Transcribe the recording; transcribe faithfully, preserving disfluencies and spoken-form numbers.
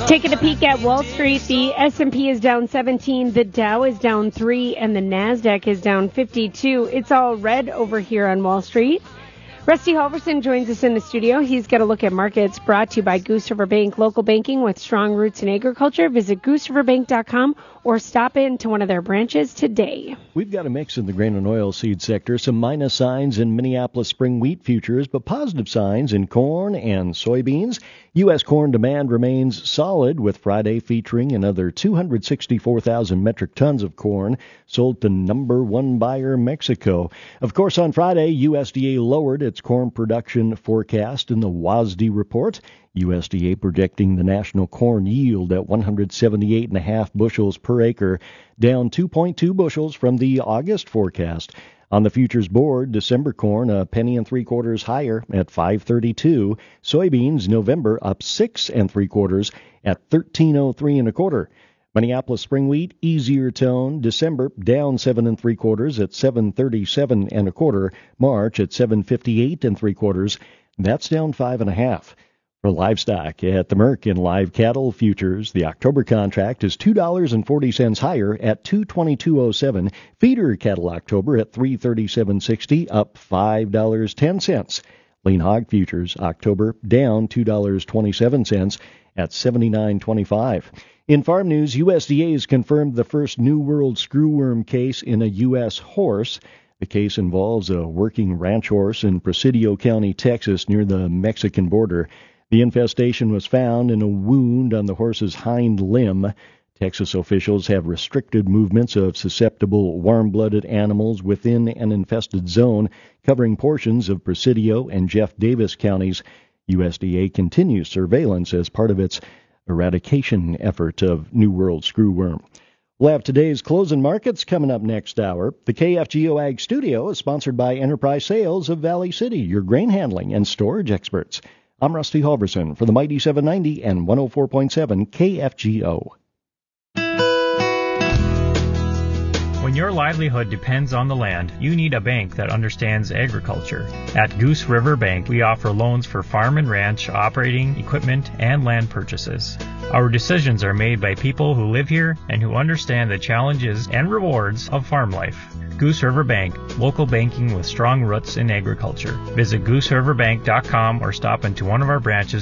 Taking a peek at Wall Street, the S and P is down seventeen, the Dow is down three, and the NASDAQ is down fifty-two. It's all red over here on Wall Street. Rusty Halverson joins us in the studio. He's got a look at markets brought to you by Goose River Bank, local banking with strong roots in agriculture. Visit goose river bank dot com or stop in to one of their branches today. We've got a mix in the grain and oilseed sector. Some minus signs in Minneapolis spring wheat futures, but positive signs in corn and soybeans. U S corn demand remains solid, with Friday featuring another two hundred sixty-four thousand metric tons of corn sold to number one buyer Mexico. Of course, on Friday, U S D A lowered its corn production forecast in the W A S D report. U S D A projecting the national corn yield at one hundred seventy-eight point five bushels per acre, down two point two bushels from the August forecast. On the futures board, December corn a penny and three quarters higher at five thirty-two. Soybeans November up six and three quarters at thirteen oh three and a quarter. Minneapolis spring wheat easier tone. December down seven and three quarters at seven thirty-seven and a quarter. March at seven fifty-eight and three quarters. That's down five and a half. For livestock at the Merck in live cattle futures, the October contract is two dollars and forty cents higher at two twenty-two oh seven. Feeder cattle October at three thirty-seven sixty, up five dollars and ten cents. Lean hog futures October down two dollars and twenty-seven cents at seventy-nine twenty-five. In farm news, U S D A has confirmed the first New World screwworm case in a U S horse. The case involves a working ranch horse in Presidio County, Texas, near the Mexican border. The infestation was found in a wound on the horse's hind limb. Texas officials have restricted movements of susceptible warm-blooded animals within an infested zone, covering portions of Presidio and Jeff Davis counties. U S D A continues surveillance as part of its eradication effort of New World screwworm. We'll have today's closing markets coming up next hour. The K F G O Ag Studio is sponsored by Enterprise Sales of Valley City, your grain handling and storage experts. I'm Rusty Halverson for the Mighty seven ninety and one oh four point seven K F G O. When your livelihood depends on the land, you need a bank that understands agriculture. At Goose River Bank, we offer loans for farm and ranch, operating, equipment, and land purchases. Our decisions are made by people who live here and who understand the challenges and rewards of farm life. Goose River Bank, local banking with strong roots in agriculture. Visit goose river bank dot com or stop into one of our branches